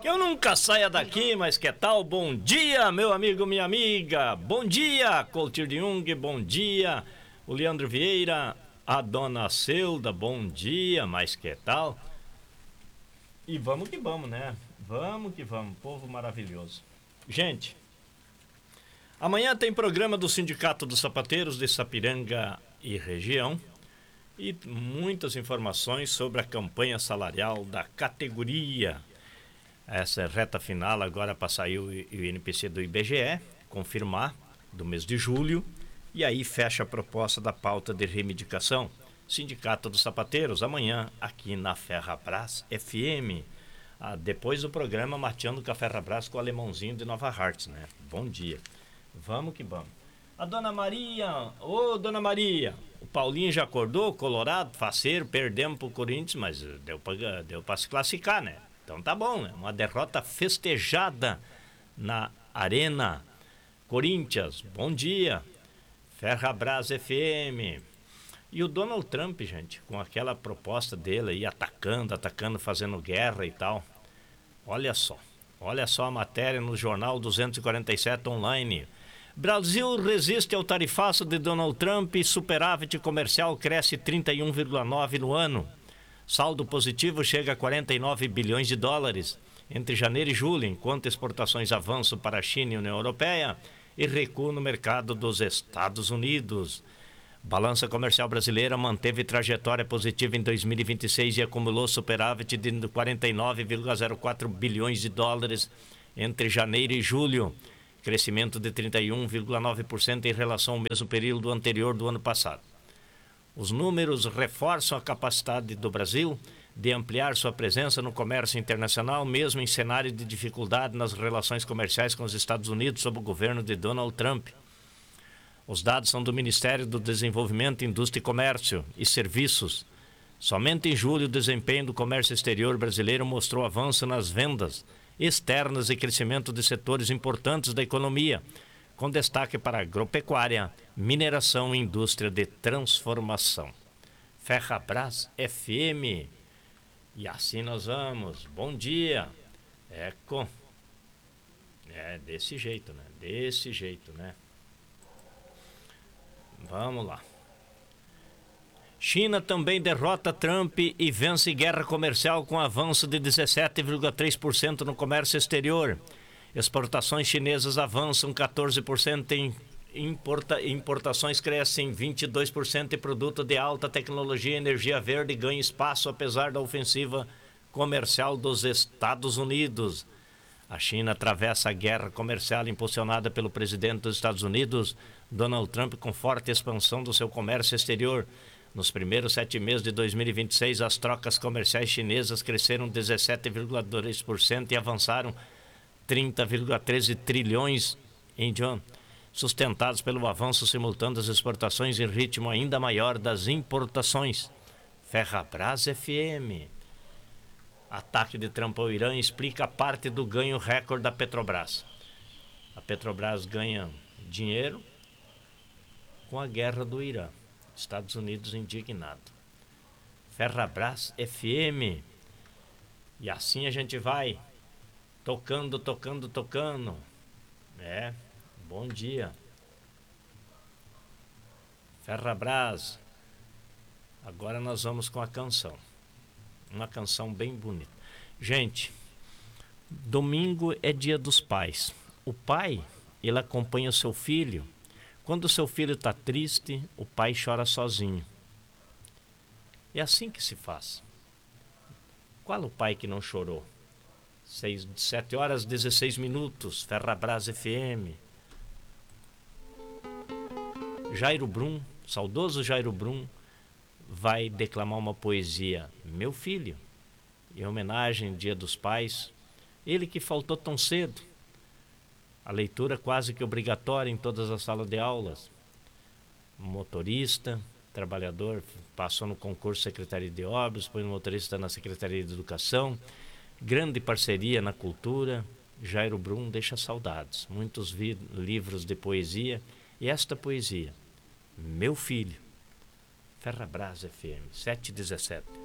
Que eu nunca saia daqui, mas que tal? Bom dia, meu amigo, minha amiga. Bom dia, Coutir de Jung. Bom dia, o Leandro Vieira, a dona Celda. Bom dia, mas que tal? E vamos que vamos, né? Vamos que vamos, povo maravilhoso. Gente, amanhã tem programa do Sindicato dos Sapateiros de Sapiranga e região e muitas informações sobre a campanha salarial da categoria. Essa é reta final agora para sair o INPC do IBGE, confirmar, do mês de julho, e aí fecha a proposta da pauta de reivindicação. Sindicato dos Sapateiros, amanhã, aqui na Ferrabras FM. Depois do programa Mateando com a Ferrabras com o Alemãozinho de Nova Hartz, né? Bom dia. Vamos que vamos. A dona Maria, dona Maria, o Paulinho já acordou, colorado, faceiro, perdemos pro Corinthians, mas deu pra se classificar, né? Então tá bom, né? Uma derrota festejada na Arena Corinthians. Bom dia. Ferrabras FM. E o Donald Trump, gente, com aquela proposta dele aí, atacando, fazendo guerra e tal. Olha só a matéria no Jornal 247 online. Brasil resiste ao tarifaço de Donald Trump e superávit comercial cresce 31,9% no ano. Saldo positivo chega a 49 bilhões de dólares entre janeiro e julho, enquanto exportações avançam para a China e a União Europeia e recuam no mercado dos Estados Unidos. Balança comercial brasileira manteve trajetória positiva em 2026 e acumulou superávit de 49,04 bilhões de dólares entre janeiro e julho, crescimento de 31,9% em relação ao mesmo período anterior do ano passado. Os números reforçam a capacidade do Brasil de ampliar sua presença no comércio internacional, mesmo em cenário de dificuldade nas relações comerciais com os Estados Unidos sob o governo de Donald Trump. Os dados são do Ministério do Desenvolvimento, Indústria e Comércio e Serviços. Somente em julho, o desempenho do comércio exterior brasileiro mostrou avanço nas vendas externas e crescimento de setores importantes da economia, com destaque para agropecuária, mineração e indústria de transformação. Ferrabras FM. E assim nós vamos. Bom dia. Eco. Desse jeito, né? Vamos lá. China também derrota Trump e vence guerra comercial com avanço de 17,3% no comércio exterior. Exportações chinesas avançam 14%, importações crescem 22% e produto de alta tecnologia e energia verde ganha espaço apesar da ofensiva comercial dos Estados Unidos. A China atravessa a guerra comercial impulsionada pelo presidente dos Estados Unidos, Donald Trump, com forte expansão do seu comércio exterior. Nos primeiros 7 meses de 2026, as trocas comerciais chinesas cresceram 17,2% e avançaram 30,13 trilhões em yuan, sustentados pelo avanço simultâneo das exportações em ritmo ainda maior das importações. Ferrabras FM. Ataque de Trump ao Irã explica parte do ganho recorde da Petrobras. A Petrobras ganha dinheiro com a guerra do Irã. Estados Unidos indignado. Ferrabras FM. E assim a gente vai tocando. Bom dia. Ferrabras. Agora nós vamos com a canção. Uma canção bem bonita. Gente, domingo é dia dos pais. O pai, ele acompanha o seu filho. Quando o seu filho está triste, o pai chora sozinho. É assim que se faz. Qual o pai que não chorou? 7 horas 16 minutos, Ferrabras FM. Jairo Brum, saudoso Jairo Brum, vai declamar uma poesia, Meu Filho, em homenagem ao Dia dos Pais, ele que faltou tão cedo. A leitura quase que obrigatória em todas as salas de aulas. Motorista, trabalhador, passou no concurso Secretaria de Obras, depois motorista na Secretaria de Educação. Grande parceria na cultura. Jairo Brum deixa saudades. Muitos livros de poesia. E esta poesia, Meu Filho. Ferrabras FM, 717.